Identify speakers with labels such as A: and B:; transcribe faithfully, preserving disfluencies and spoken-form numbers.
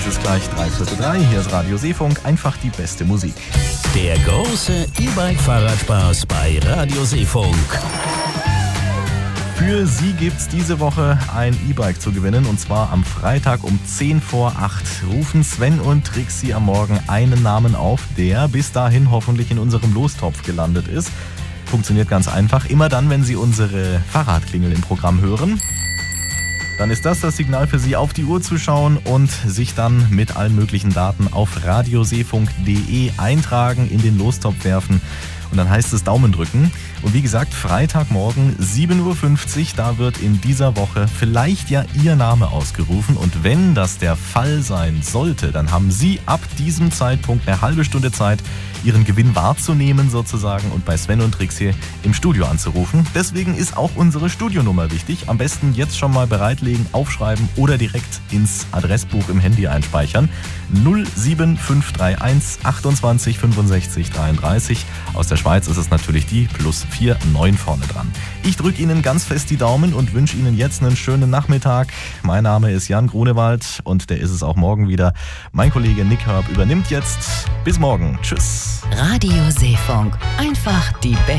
A: ist gleich dreiviertel drei. Hier ist Radio Seefunk, einfach die beste Musik.
B: Der große E-Bike-Fahrradspaß bei Radio Seefunk.
A: Für Sie gibt's diese Woche ein E-Bike zu gewinnen, und zwar am Freitag um zehn vor acht. Rufen Sven und Trixie am Morgen einen Namen auf, der bis dahin hoffentlich in unserem Lostopf gelandet ist. Funktioniert ganz einfach. Immer dann, wenn Sie unsere Fahrradklingel im Programm hören, dann ist das das Signal für Sie, auf die Uhr zu schauen und sich dann mit allen möglichen Daten auf radioseefunk punkt de eintragen, in den Lostopf werfen. Und dann heißt es Daumen drücken. Und wie gesagt, Freitagmorgen sieben Uhr fünfzig, da wird in dieser Woche vielleicht ja Ihr Name ausgerufen. Und wenn das der Fall sein sollte, dann haben Sie ab diesem Zeitpunkt eine halbe Stunde Zeit, Ihren Gewinn wahrzunehmen sozusagen und bei Sven und Trixie im Studio anzurufen. Deswegen ist auch unsere Studionummer wichtig. Am besten jetzt schon mal bereitlegen, aufschreiben oder direkt ins Adressbuch im Handy einspeichern. null sieben fünf drei eins achtundzwanzig fünfundsechzig dreiunddreißig. Aus der Schweiz ist es natürlich die plus vier neun vorne dran. Ich drücke Ihnen ganz fest die Daumen und wünsche Ihnen jetzt einen schönen Nachmittag. Mein Name ist Jan Grunewald und der ist es auch morgen wieder. Mein Kollege Nick Herb übernimmt jetzt. Bis morgen. Tschüss.
C: Radio Seefunk. Einfach die beste